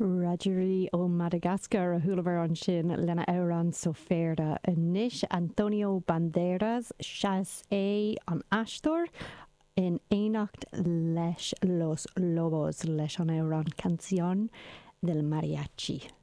Rajari ó Madagascar a thulabar an sin lena éireann so féarda inis. Antonio Banderas seas é an astor in éanacht leis Los Lobos leis an éireann Canción del Mariachi.